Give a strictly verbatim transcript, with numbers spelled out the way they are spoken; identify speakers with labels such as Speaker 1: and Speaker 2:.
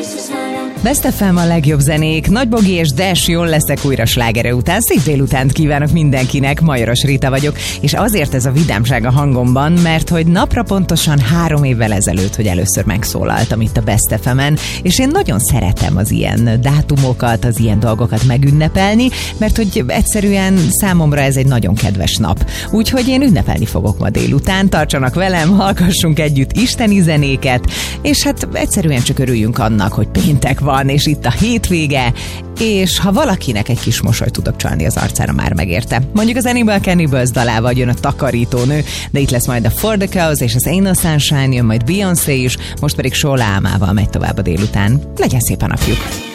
Speaker 1: Best ef em a legjobb zenék, Nagy Bogi és Dash, jól leszek újra slágere után. Szép délutánt kívánok mindenkinek, Majoros Rita vagyok, és azért ez a vidámság a hangomban, mert hogy napra pontosan három évvel ezelőtt, hogy először megszólaltam itt a Best ef emen, és én nagyon szeretem az ilyen dátumokat, az ilyen dolgokat megünnepelni, mert hogy egyszerűen számomra ez egy nagyon kedves nap. Úgyhogy én ünnepelni fogok ma délután, tartsanak velem, hallgassunk együtt isteni zenéket, és hát egyszerűen csak örüljünk annak, hogy péntek van, és itt a hétvége, és ha valakinek egy kis mosolyt tudok csalni az arcára, már megérte. Mondjuk az Animal Cannibals dalával jön a Takarítónő, de itt lesz majd a For the Cause és az Ain't No Sunshine, jön majd Beyoncé is, most pedig Sola Álmával megy tovább a délután. Legyen szép a napjuk!